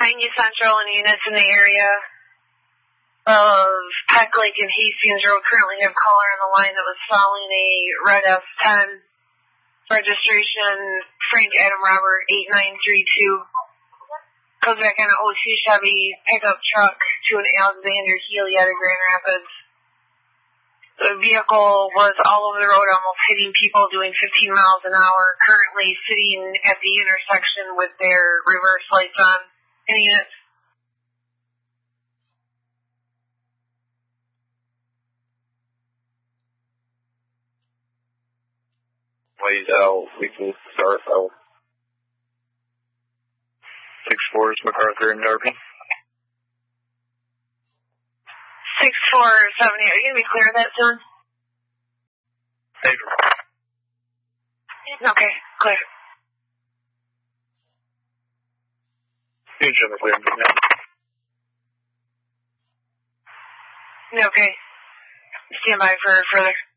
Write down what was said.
Piney Central and units in the area of Peck Lake and Hastings Road currently have caller on the line that was following a red S10 registration Frank Adam Robert 8932. Comes back on an 02 Chevy pickup truck to an Alexander Healy out of Grand Rapids. The vehicle was all over the road, almost hitting people, doing 15 miles an hour, currently sitting at the intersection with their reverse lights on. Any units? Ways out, we can start out. 6-4 is MacArthur and Darby. 6470, are you going to be clear of that, son? Favor. Okay, clear. You can show me clear now. Okay. Stand by for further.